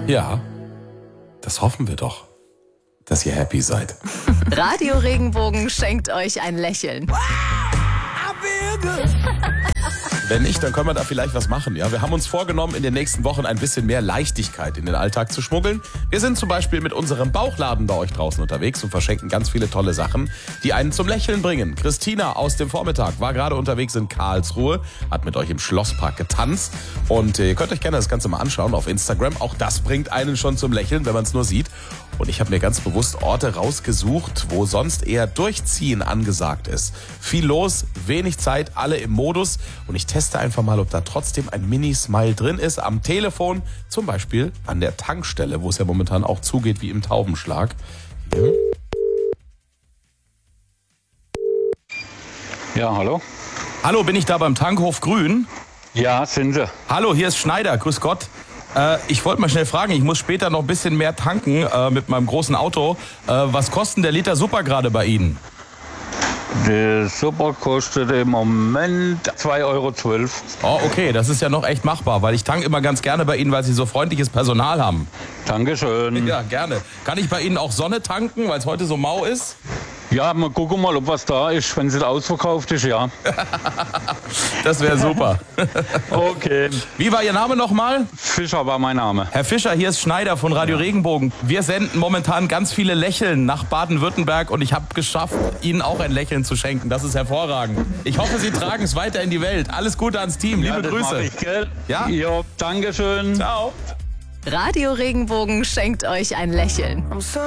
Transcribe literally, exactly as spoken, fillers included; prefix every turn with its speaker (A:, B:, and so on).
A: Ja, das hoffen wir doch, dass ihr happy seid.
B: Radio Regenbogen schenkt euch ein Lächeln.
A: Wenn nicht, dann können wir da vielleicht was machen. Ja, wir haben uns vorgenommen, in den nächsten Wochen ein bisschen mehr Leichtigkeit in den Alltag zu schmuggeln. Wir sind zum Beispiel mit unserem Bauchladen bei euch draußen unterwegs und verschenken ganz viele tolle Sachen, die einen zum Lächeln bringen. Christina aus dem Vormittag war gerade unterwegs in Karlsruhe, hat mit euch im Schlosspark getanzt. Und ihr könnt euch gerne das Ganze mal anschauen auf Instagram. Auch das bringt einen schon zum Lächeln, wenn man es nur sieht. Und ich habe mir ganz bewusst Orte rausgesucht, wo sonst eher Durchziehen angesagt ist. Viel los, wenig Zeit, alle im Modus. Und ich teste einfach mal, ob da trotzdem ein Mini-Smile drin ist. Am Telefon, zum Beispiel an der Tankstelle, wo es ja momentan auch zugeht wie im Taubenschlag. Hier.
C: Ja, hallo?
A: Hallo, bin ich da beim Tankhof Grün?
C: Ja, sind Sie.
A: Hallo, hier ist Schneider, grüß Gott. Äh, ich wollte mal schnell fragen, ich muss später noch ein bisschen mehr tanken äh, mit meinem großen Auto. Äh, was kostet der Liter Super gerade bei Ihnen?
C: Der Super kostet im Moment zwei Euro zwölf.
A: Oh, okay, das ist ja noch echt machbar, weil ich tanke immer ganz gerne bei Ihnen, weil Sie so freundliches Personal haben.
C: Dankeschön.
A: Ja, gerne. Kann ich bei Ihnen auch Sonne tanken, weil es heute so mau ist?
C: Ja, mal gucken mal, ob was da ist. Wenn es ausverkauft ist, ja.
A: Das wäre super.
C: Okay.
A: Wie war Ihr Name nochmal?
C: Fischer war mein Name.
A: Herr Fischer, hier ist Schneider von Radio Regenbogen. Wir senden momentan ganz viele Lächeln nach Baden-Württemberg und ich habe geschafft, Ihnen auch ein Lächeln zu schenken. Das ist hervorragend. Ich hoffe, Sie tragen es weiter in die Welt. Alles Gute ans Team. Liebe
C: ja, das
A: Grüße.
C: mach ich, gell?
A: Ja?
C: Ja, Dankeschön.
A: Ciao.
B: Radio Regenbogen schenkt euch ein Lächeln.